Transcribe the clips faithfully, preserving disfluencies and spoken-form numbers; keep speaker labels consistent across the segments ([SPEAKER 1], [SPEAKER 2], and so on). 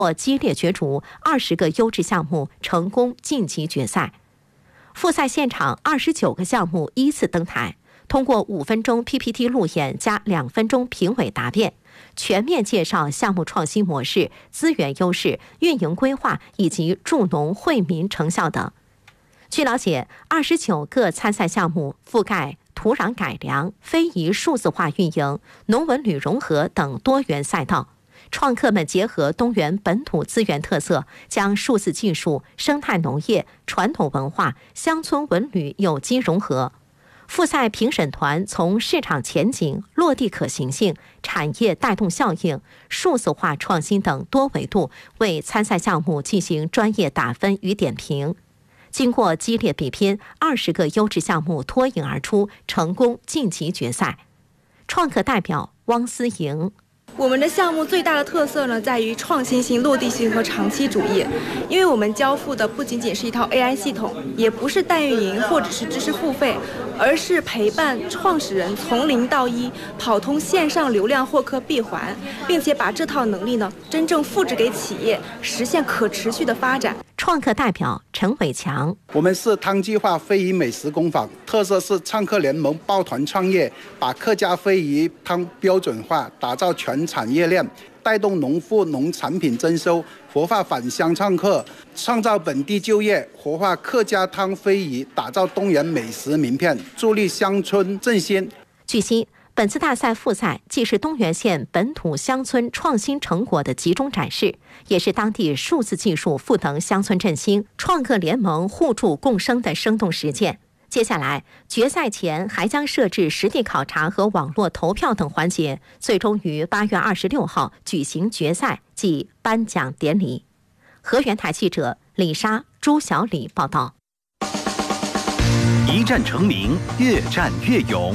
[SPEAKER 1] 或激烈角逐，二十个优质项目成功晋级决赛。复赛现场二十九个项目依次登台，通过五分钟 P P T 路演加两分钟评委答辩，全面介绍项目创新模式、资源优势、运营规划以及助农惠民成效等。据了解，二十九个参赛项目覆盖土壤改良、非遗数字化运营、农文旅融合等多元赛道。创客们结合东源本土资源特色，将数字技术、生态农业、传统文化、乡村文旅有机融合。复赛评审团从市场前景、落地可行性、产业带动效应、数字化创新等多维度为参赛项目进行专业打分与点评。经过激烈比拼，二十个优质项目脱颖而出，成功晋级决赛。创客代表汪思莹。
[SPEAKER 2] 我们的项目最大的特色呢，在于创新性、落地性和长期主义。因为我们交付的不仅仅是一套 A I 系统，也不是代运营或者是知识付费，而是陪伴创始人从零到一，跑通线上流量获客闭环，并且把这套能力呢，真正复制给企业，实现可持续的发展。
[SPEAKER 1] 创客代表陈伟强，
[SPEAKER 3] 我们是汤计划非遗美食工坊，特色是创客联盟抱团创业，把客家非遗汤标准化，打造全产业链，带动农户农产品增收，活化返乡创客，创造本地就业，活化客家汤非遗，打造东源美食名片，助力乡村振兴。
[SPEAKER 1] 据悉，本次大赛复赛既是东源县本土乡村创新成果的集中展示，也是当地数字技术赋能乡村振兴、创客联盟互助共生的生动实践。接下来，决赛前还将设置实地考察和网络投票等环节，最终于八月二十六号举行决赛暨颁奖典礼。河源台记者李莎、朱小李报道。
[SPEAKER 4] 一战成名，越战越勇。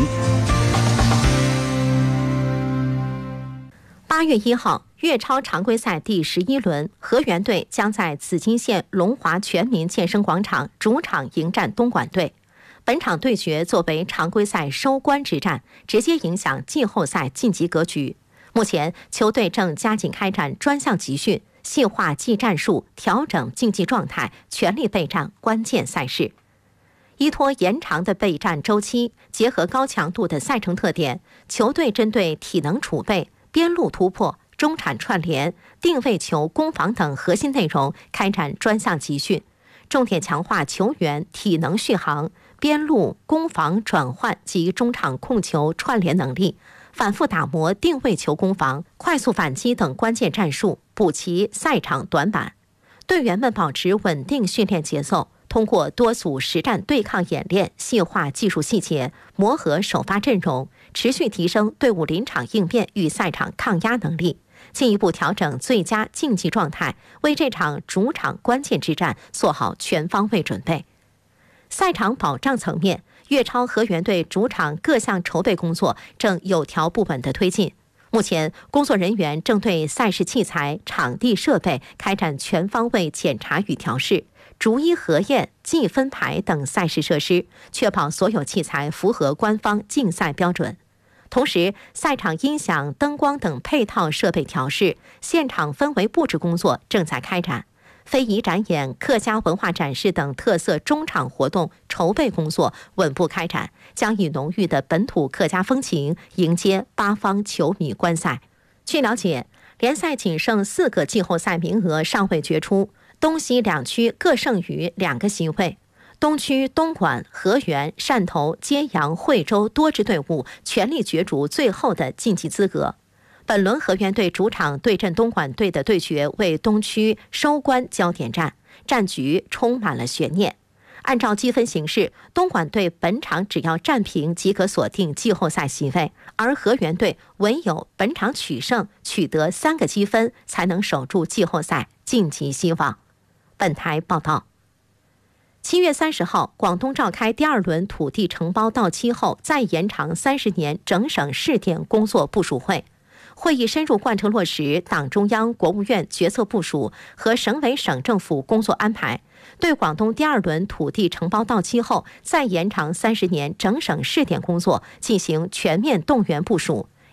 [SPEAKER 1] 八月一号，粤超常规赛第十一轮，河源队将在紫金县龙华全民健身广场主场迎战东莞队。本场对决作为常规赛收官之战，直接影响季后赛晋级格局。目前，球队正加紧开展专项集训，细化技战术，调整竞技状态，全力备战关键赛事。依托延长的备战周期，结合高强度的赛程特点，球队针对体能储备、边路突破、中产串联、定位球攻防等核心内容开展专项集训，重点强化球员体能续航、边路攻防转换及中场控球串联能力，反复打磨定位球攻防、快速反击等关键战术，补齐赛场短板。队员们保持稳定训练节奏，通过多组实战对抗演练，细化技术细节，磨合首发阵容，持续提升队伍临场应变与赛场抗压能力，进一步调整最佳竞技状态，为这场主场关键之战做好全方位准备。赛场保障层面，粤超河源队主场各项筹备工作正有条不紊地推进。目前，工作人员正对赛事器材、场地设备开展全方位检查与调试，逐一核验计分牌等赛事设施，确保所有器材符合官方竞赛标准。同时，赛场音响、灯光等配套设备调试、现场氛围布置工作正在开展。非遗展演、客家文化展示等特色中场活动筹备工作稳步开展，将以浓郁的本土客家风情迎接八方球迷观赛。据了解，联赛仅剩四个季后赛名额尚未决出，东西两区各剩余两个席位。东区东莞、河源、汕头、揭阳、惠州多支队伍全力角逐最后的晋级资格。本轮河源队主场对阵东莞队的对决为东区收官焦点战，战局充满了悬念。按照积分形势，东莞队本场只要战平即可锁定季后赛席位，而河源队唯有本场取胜，取得三个积分，才能守住季后赛晋级希望。本台报道。七月三十号，广东召开第二轮土地承包到期后再延长三十年整省试点工作部署会。会议深入贯彻落实党中央、国务院决策部署和省委省政府工作安排，对广东第二轮土地承包到期后再延长三十年整省试点工作进行全面动员部署，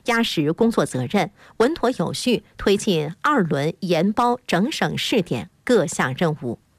[SPEAKER 1] 压实工作责任，稳妥有序推进二轮研包整省试点各项任务。